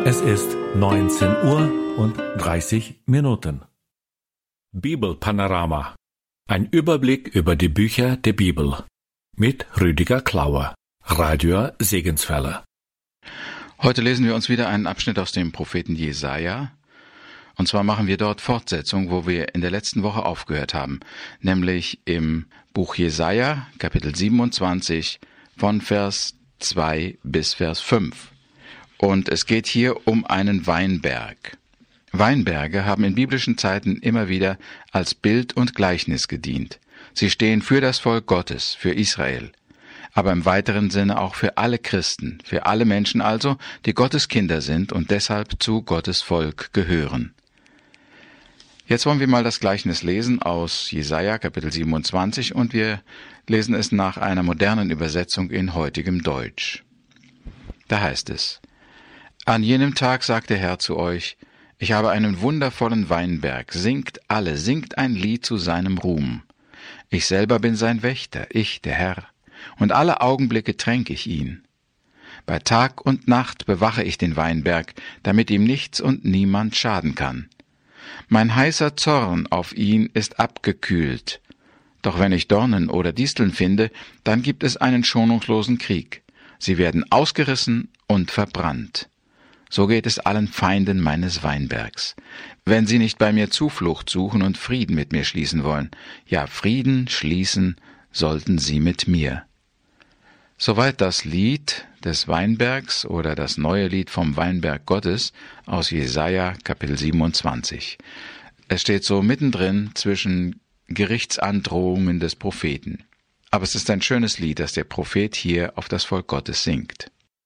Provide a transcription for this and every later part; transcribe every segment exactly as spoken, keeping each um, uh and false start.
Es ist neunzehn Uhr und dreißig Minuten. Bibelpanorama. Ein Überblick über die Bücher der Bibel. Mit Rüdiger Klauer, Radio Segenswelle. Heute lesen wir uns wieder einen Abschnitt aus dem Propheten Jesaja. Und zwar machen wir dort Fortsetzung, wo wir in der letzten Woche aufgehört haben, nämlich im Buch Jesaja, Kapitel siebenundzwanzig, von Vers zwei bis Vers fünf. Und es geht hier um einen Weinberg. Weinberge haben in biblischen Zeiten immer wieder als Bild und Gleichnis gedient. Sie stehen für das Volk Gottes, für Israel, aber im weiteren Sinne auch für alle Christen, für alle Menschen also, die Gottes Kinder sind und deshalb zu Gottes Volk gehören. Jetzt wollen wir mal das Gleichnis lesen aus Jesaja, Kapitel siebenundzwanzig, und wir lesen es nach einer modernen Übersetzung in heutigem Deutsch. Da heißt es: An jenem Tag sagt der Herr zu euch: Ich habe einen wundervollen Weinberg, singt alle, singt ein Lied zu seinem Ruhm. Ich selber bin sein Wächter, ich, der Herr, und alle Augenblicke tränke ich ihn. Bei Tag und Nacht bewache ich den Weinberg, damit ihm nichts und niemand schaden kann. Mein heißer Zorn auf ihn ist abgekühlt. Doch wenn ich Dornen oder Disteln finde, dann gibt es einen schonungslosen Krieg. Sie werden ausgerissen und verbrannt. So geht es allen Feinden meines Weinbergs, wenn sie nicht bei mir Zuflucht suchen und Frieden mit mir schließen wollen. Ja, Frieden schließen sollten sie mit mir. Soweit das Lied des Weinbergs oder das neue Lied vom Weinberg Gottes aus Jesaja Kapitel siebenundzwanzig. Es steht so mittendrin zwischen Gerichtsandrohungen des Propheten. Aber es ist ein schönes Lied, das der Prophet hier auf das Volk Gottes singt.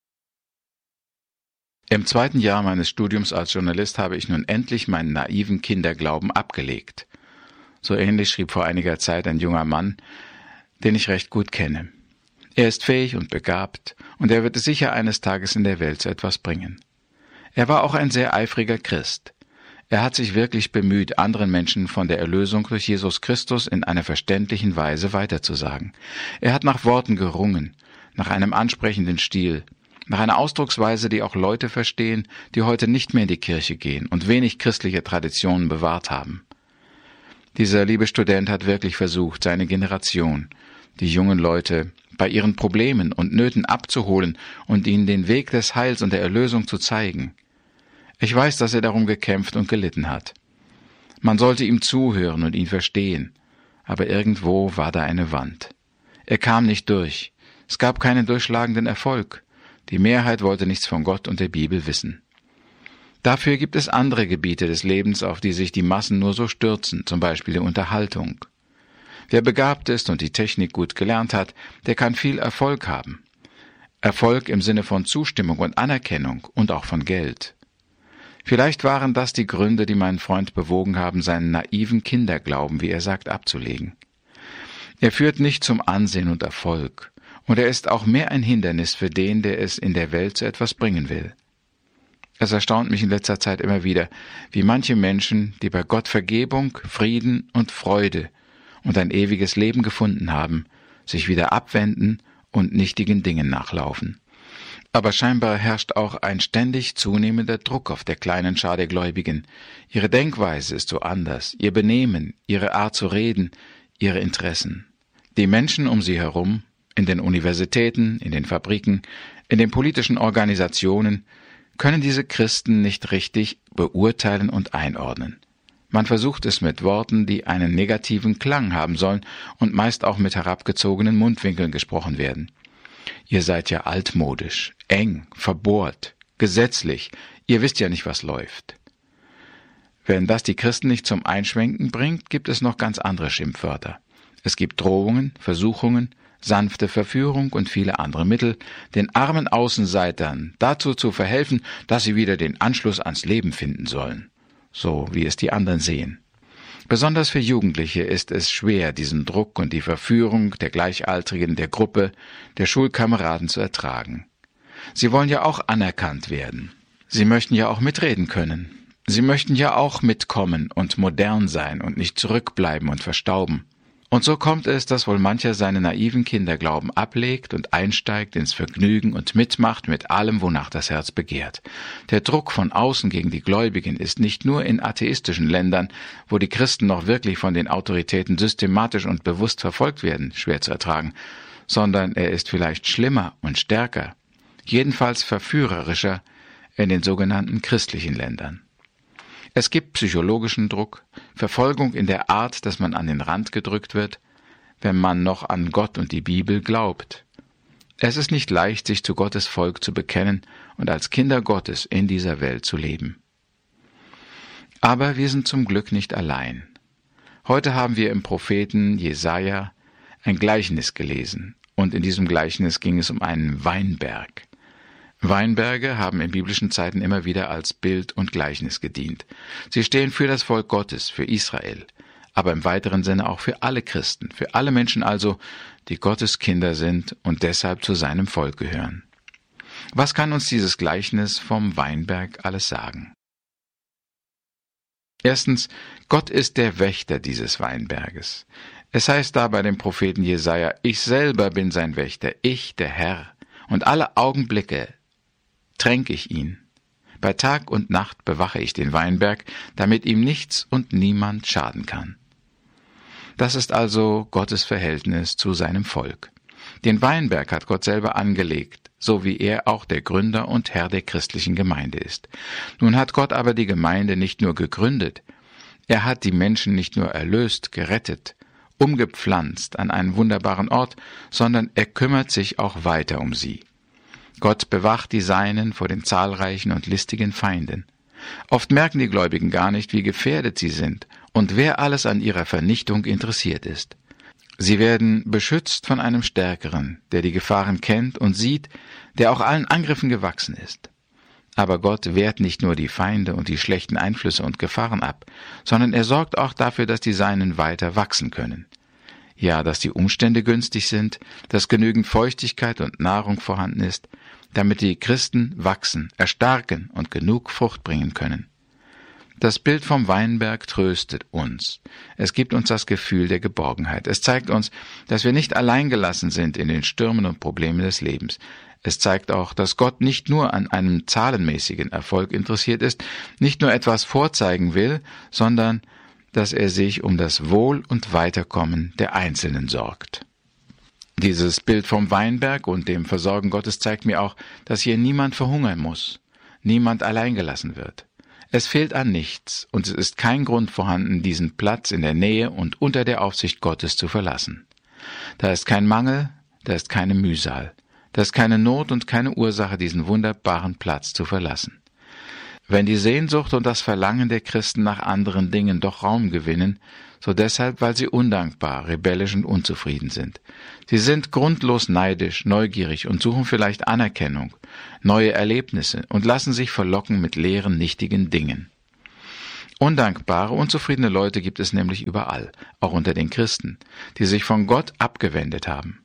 Im zweiten Jahr meines Studiums als Journalist habe ich nun endlich meinen naiven Kinderglauben abgelegt. So ähnlich schrieb vor einiger Zeit ein junger Mann, den ich recht gut kenne. Er ist fähig und begabt, und er wird es sicher eines Tages in der Welt zu etwas bringen. Er war auch ein sehr eifriger Christ. Er hat sich wirklich bemüht, anderen Menschen von der Erlösung durch Jesus Christus in einer verständlichen Weise weiterzusagen. Er hat nach Worten gerungen, nach einem ansprechenden Stil, nach einer Ausdrucksweise, die auch Leute verstehen, die heute nicht mehr in die Kirche gehen und wenig christliche Traditionen bewahrt haben. Dieser liebe Student hat wirklich versucht, seine Generation, die jungen Leute, bei ihren Problemen und Nöten abzuholen und ihnen den Weg des Heils und der Erlösung zu zeigen. Ich weiß, dass er darum gekämpft und gelitten hat. Man sollte ihm zuhören und ihn verstehen, aber irgendwo war da eine Wand. Er kam nicht durch. Es gab keinen durchschlagenden Erfolg. Die Mehrheit wollte nichts von Gott und der Bibel wissen. Dafür gibt es andere Gebiete des Lebens, auf die sich die Massen nur so stürzen, zum Beispiel die Unterhaltung. Wer begabt ist und die Technik gut gelernt hat, der kann viel Erfolg haben. Erfolg im Sinne von Zustimmung und Anerkennung und auch von Geld. Vielleicht waren das die Gründe, die meinen Freund bewogen haben, seinen naiven Kinderglauben, wie er sagt, abzulegen. Er führt nicht zum Ansehen und Erfolg. Und er ist auch mehr ein Hindernis für den, der es in der Welt zu etwas bringen will. Es erstaunt mich in letzter Zeit immer wieder, wie manche Menschen, die bei Gott Vergebung, Frieden und Freude und ein ewiges Leben gefunden haben, sich wieder abwenden und nichtigen Dingen nachlaufen. Aber scheinbar herrscht auch ein ständig zunehmender Druck auf der kleinen Schar der Gläubigen. Ihre Denkweise ist so anders, ihr Benehmen, ihre Art zu reden, ihre Interessen. Die Menschen um sie herum, in den Universitäten, in den Fabriken, in den politischen Organisationen, können diese Christen nicht richtig beurteilen und einordnen. Man versucht es mit Worten, die einen negativen Klang haben sollen und meist auch mit herabgezogenen Mundwinkeln gesprochen werden. Ihr seid ja altmodisch, eng, verbohrt, gesetzlich, ihr wisst ja nicht, was läuft. Wenn das die Christen nicht zum Einschwenken bringt, gibt es noch ganz andere Schimpfwörter. Es gibt Drohungen, Versuchungen, sanfte Verführung und viele andere Mittel, den armen Außenseitern dazu zu verhelfen, dass sie wieder den Anschluss ans Leben finden sollen, so wie es die anderen sehen. Besonders für Jugendliche ist es schwer, diesen Druck und die Verführung der Gleichaltrigen, der Gruppe, der Schulkameraden zu ertragen. Sie wollen ja auch anerkannt werden. Sie möchten ja auch mitreden können. Sie möchten ja auch mitkommen und modern sein und nicht zurückbleiben und verstauben. Und so kommt es, dass wohl mancher seinen naiven Kinderglauben ablegt und einsteigt ins Vergnügen und mitmacht mit allem, wonach das Herz begehrt. Der Druck von außen gegen die Gläubigen ist nicht nur in atheistischen Ländern, wo die Christen noch wirklich von den Autoritäten systematisch und bewusst verfolgt werden, schwer zu ertragen, sondern er ist vielleicht schlimmer und stärker, jedenfalls verführerischer in den sogenannten christlichen Ländern. Es gibt psychologischen Druck, Verfolgung in der Art, dass man an den Rand gedrückt wird, wenn man noch an Gott und die Bibel glaubt. Es ist nicht leicht, sich zu Gottes Volk zu bekennen und als Kinder Gottes in dieser Welt zu leben. Aber wir sind zum Glück nicht allein. Heute haben wir im Propheten Jesaja ein Gleichnis gelesen, und in diesem Gleichnis ging es um einen Weinberg. Weinberge haben in biblischen Zeiten immer wieder als Bild und Gleichnis gedient. Sie stehen für das Volk Gottes, für Israel, aber im weiteren Sinne auch für alle Christen, für alle Menschen also, die Gottes Kinder sind und deshalb zu seinem Volk gehören. Was kann uns dieses Gleichnis vom Weinberg alles sagen? Erstens, Gott ist der Wächter dieses Weinberges. Es heißt da bei dem Propheten Jesaja: Ich selber bin sein Wächter, ich, der Herr, und alle Augenblicke tränke ich ihn. Bei Tag und Nacht bewache ich den Weinberg, damit ihm nichts und niemand schaden kann. Das ist also Gottes Verhältnis zu seinem Volk. Den Weinberg hat Gott selber angelegt, so wie er auch der Gründer und Herr der christlichen Gemeinde ist. Nun hat Gott aber die Gemeinde nicht nur gegründet, er hat die Menschen nicht nur erlöst, gerettet, umgepflanzt an einen wunderbaren Ort, sondern er kümmert sich auch weiter um sie. Gott bewacht die Seinen vor den zahlreichen und listigen Feinden. Oft merken die Gläubigen gar nicht, wie gefährdet sie sind und wer alles an ihrer Vernichtung interessiert ist. Sie werden beschützt von einem Stärkeren, der die Gefahren kennt und sieht, der auch allen Angriffen gewachsen ist. Aber Gott wehrt nicht nur die Feinde und die schlechten Einflüsse und Gefahren ab, sondern er sorgt auch dafür, dass die Seinen weiter wachsen können. Ja, dass die Umstände günstig sind, dass genügend Feuchtigkeit und Nahrung vorhanden ist, damit die Christen wachsen, erstarken und genug Frucht bringen können. Das Bild vom Weinberg tröstet uns. Es gibt uns das Gefühl der Geborgenheit. Es zeigt uns, dass wir nicht alleingelassen sind in den Stürmen und Problemen des Lebens. Es zeigt auch, dass Gott nicht nur an einem zahlenmäßigen Erfolg interessiert ist, nicht nur etwas vorzeigen will, sondern dass er sich um das Wohl und Weiterkommen der Einzelnen sorgt. Dieses Bild vom Weinberg und dem Versorgen Gottes zeigt mir auch, dass hier niemand verhungern muss, niemand alleingelassen wird. Es fehlt an nichts und es ist kein Grund vorhanden, diesen Platz in der Nähe und unter der Aufsicht Gottes zu verlassen. Da ist kein Mangel, da ist keine Mühsal, da ist keine Not und keine Ursache, diesen wunderbaren Platz zu verlassen. Wenn die Sehnsucht und das Verlangen der Christen nach anderen Dingen doch Raum gewinnen, so deshalb, weil sie undankbar, rebellisch und unzufrieden sind. Sie sind grundlos neidisch, neugierig und suchen vielleicht Anerkennung, neue Erlebnisse und lassen sich verlocken mit leeren, nichtigen Dingen. Undankbare, unzufriedene Leute gibt es nämlich überall, auch unter den Christen, die sich von Gott abgewendet haben.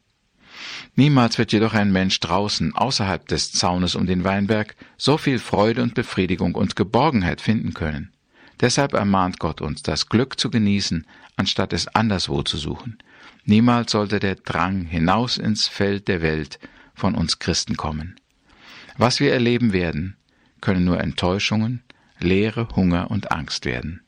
Niemals wird jedoch ein Mensch draußen, außerhalb des Zaunes um den Weinberg, so viel Freude und Befriedigung und Geborgenheit finden können. Deshalb ermahnt Gott uns, das Glück zu genießen, anstatt es anderswo zu suchen. Niemals sollte der Drang hinaus ins Feld der Welt von uns Christen kommen. Was wir erleben werden, können nur Enttäuschungen, Leere, Hunger und Angst werden.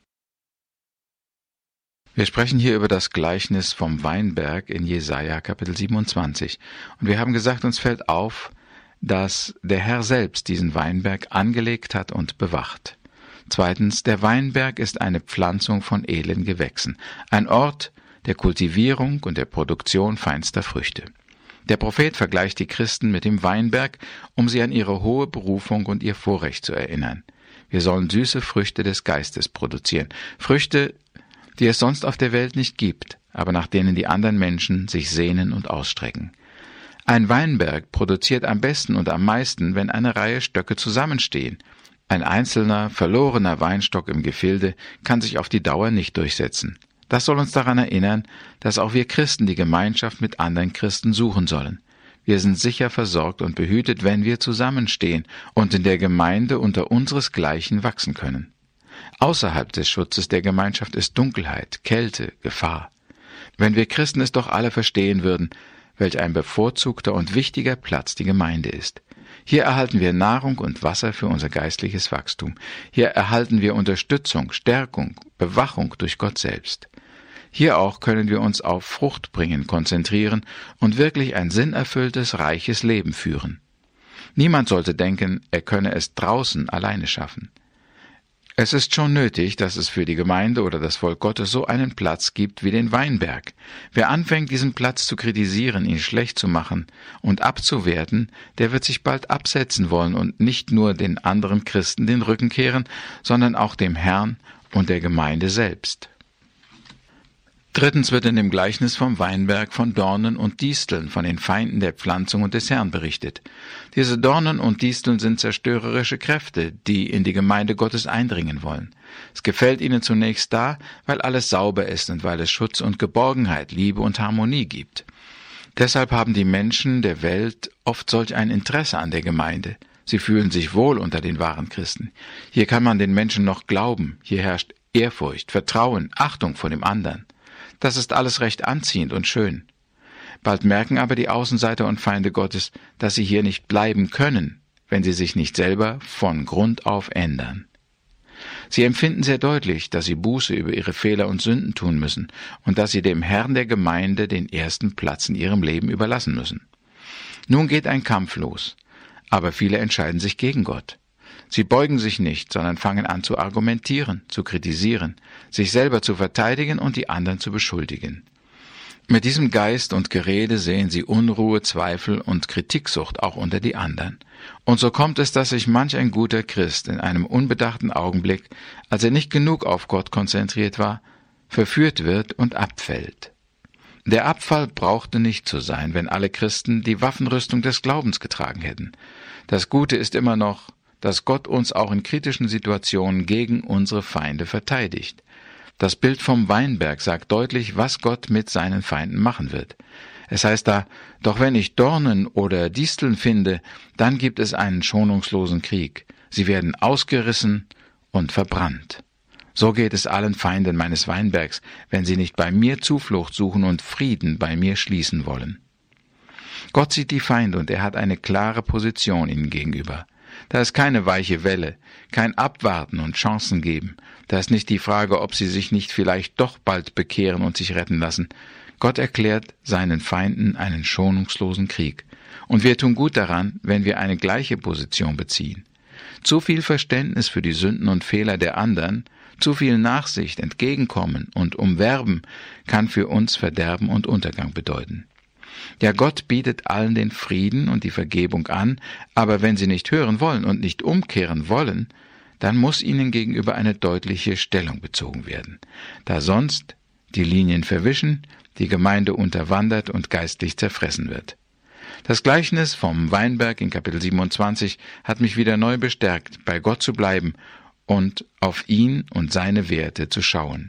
Wir sprechen hier über das Gleichnis vom Weinberg in Jesaja Kapitel siebenundzwanzig. Und wir haben gesagt, uns fällt auf, dass der Herr selbst diesen Weinberg angelegt hat und bewacht. Zweitens, der Weinberg ist eine Pflanzung von edlen Gewächsen, ein Ort der Kultivierung und der Produktion feinster Früchte. Der Prophet vergleicht die Christen mit dem Weinberg, um sie an ihre hohe Berufung und ihr Vorrecht zu erinnern. Wir sollen süße Früchte des Geistes produzieren, Früchte, die es sonst auf der Welt nicht gibt, aber nach denen die anderen Menschen sich sehnen und ausstrecken. Ein Weinberg produziert am besten und am meisten, wenn eine Reihe Stöcke zusammenstehen. Ein einzelner, verlorener Weinstock im Gefilde kann sich auf die Dauer nicht durchsetzen. Das soll uns daran erinnern, dass auch wir Christen die Gemeinschaft mit anderen Christen suchen sollen. Wir sind sicher versorgt und behütet, wenn wir zusammenstehen und in der Gemeinde unter unseresgleichen wachsen können. Außerhalb des Schutzes der Gemeinschaft ist Dunkelheit, Kälte, Gefahr. Wenn wir Christen es doch alle verstehen würden, welch ein bevorzugter und wichtiger Platz die Gemeinde ist. Hier erhalten wir Nahrung und Wasser für unser geistliches Wachstum. Hier erhalten wir Unterstützung, Stärkung, Bewachung durch Gott selbst. Hier auch können wir uns auf Fruchtbringen konzentrieren und wirklich ein sinnerfülltes, reiches Leben führen. Niemand sollte denken, er könne es draußen alleine schaffen. Es ist schon nötig, dass es für die Gemeinde oder das Volk Gottes so einen Platz gibt wie den Weinberg. Wer anfängt, diesen Platz zu kritisieren, ihn schlecht zu machen und abzuwerten, der wird sich bald absetzen wollen und nicht nur den anderen Christen den Rücken kehren, sondern auch dem Herrn und der Gemeinde selbst. Drittens wird in dem Gleichnis vom Weinberg von Dornen und Disteln, von den Feinden der Pflanzung und des Herrn berichtet. Diese Dornen und Disteln sind zerstörerische Kräfte, die in die Gemeinde Gottes eindringen wollen. Es gefällt ihnen zunächst da, weil alles sauber ist und weil es Schutz und Geborgenheit, Liebe und Harmonie gibt. Deshalb haben die Menschen der Welt oft solch ein Interesse an der Gemeinde. Sie fühlen sich wohl unter den wahren Christen. Hier kann man den Menschen noch glauben, hier herrscht Ehrfurcht, Vertrauen, Achtung vor dem anderen. Das ist alles recht anziehend und schön. Bald merken aber die Außenseiter und Feinde Gottes, dass sie hier nicht bleiben können, wenn sie sich nicht selber von Grund auf ändern. Sie empfinden sehr deutlich, dass sie Buße über ihre Fehler und Sünden tun müssen und dass sie dem Herrn der Gemeinde den ersten Platz in ihrem Leben überlassen müssen. Nun geht ein Kampf los, aber viele entscheiden sich gegen Gott. Sie beugen sich nicht, sondern fangen an zu argumentieren, zu kritisieren, sich selber zu verteidigen und die anderen zu beschuldigen. Mit diesem Geist und Gerede sehen sie Unruhe, Zweifel und Kritiksucht auch unter die anderen. Und so kommt es, dass sich manch ein guter Christ in einem unbedachten Augenblick, als er nicht genug auf Gott konzentriert war, verführt wird und abfällt. Der Abfall brauchte nicht zu sein, wenn alle Christen die Waffenrüstung des Glaubens getragen hätten. Das Gute ist immer noch, dass Gott uns auch in kritischen Situationen gegen unsere Feinde verteidigt. Das Bild vom Weinberg sagt deutlich, was Gott mit seinen Feinden machen wird. Es heißt da, doch wenn ich Dornen oder Disteln finde, dann gibt es einen schonungslosen Krieg. Sie werden ausgerissen und verbrannt. So geht es allen Feinden meines Weinbergs, wenn sie nicht bei mir Zuflucht suchen und Frieden bei mir schließen wollen. Gott sieht die Feinde und er hat eine klare Position ihnen gegenüber. Da ist keine weiche Welle, kein Abwarten und Chancen geben. Da ist nicht die Frage, ob sie sich nicht vielleicht doch bald bekehren und sich retten lassen. Gott erklärt seinen Feinden einen schonungslosen Krieg. Und wir tun gut daran, wenn wir eine gleiche Position beziehen. Zu viel Verständnis für die Sünden und Fehler der anderen, zu viel Nachsicht, Entgegenkommen und Umwerben kann für uns Verderben und Untergang bedeuten. Ja, Gott bietet allen den Frieden und die Vergebung an, aber wenn sie nicht hören wollen und nicht umkehren wollen, dann muss ihnen gegenüber eine deutliche Stellung bezogen werden, da sonst die Linien verwischen, die Gemeinde unterwandert und geistlich zerfressen wird. Das Gleichnis vom Weinberg in Kapitel siebenundzwanzig hat mich wieder neu bestärkt, bei Gott zu bleiben und auf ihn und seine Werte zu schauen.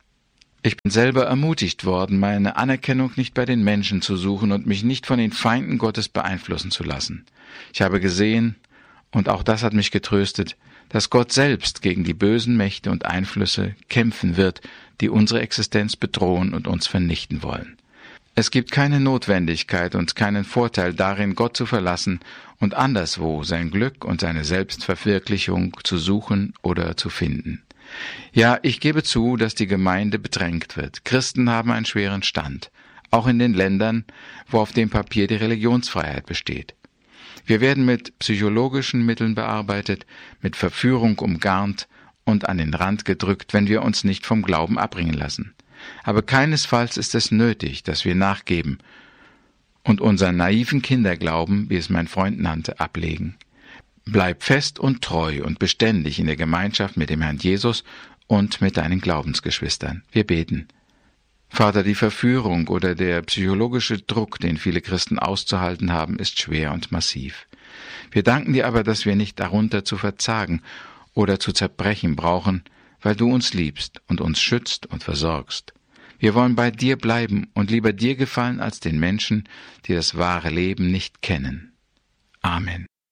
Ich bin selber ermutigt worden, meine Anerkennung nicht bei den Menschen zu suchen und mich nicht von den Feinden Gottes beeinflussen zu lassen. Ich habe gesehen, und auch das hat mich getröstet, dass Gott selbst gegen die bösen Mächte und Einflüsse kämpfen wird, die unsere Existenz bedrohen und uns vernichten wollen. Es gibt keine Notwendigkeit und keinen Vorteil darin, Gott zu verlassen und anderswo sein Glück und seine Selbstverwirklichung zu suchen oder zu finden. Ja, ich gebe zu, dass die Gemeinde bedrängt wird. Christen haben einen schweren Stand, auch in den Ländern, wo auf dem Papier die Religionsfreiheit besteht. Wir werden mit psychologischen Mitteln bearbeitet, mit Verführung umgarnt und an den Rand gedrückt, wenn wir uns nicht vom Glauben abbringen lassen. Aber keinesfalls ist es nötig, dass wir nachgeben und unseren naiven Kinderglauben, wie es mein Freund nannte, ablegen. Bleib fest und treu und beständig in der Gemeinschaft mit dem Herrn Jesus und mit deinen Glaubensgeschwistern. Wir beten. Vater, die Verführung oder der psychologische Druck, den viele Christen auszuhalten haben, ist schwer und massiv. Wir danken dir aber, dass wir nicht darunter zu verzagen oder zu zerbrechen brauchen, weil du uns liebst und uns schützt und versorgst. Wir wollen bei dir bleiben und lieber dir gefallen als den Menschen, die das wahre Leben nicht kennen. Amen.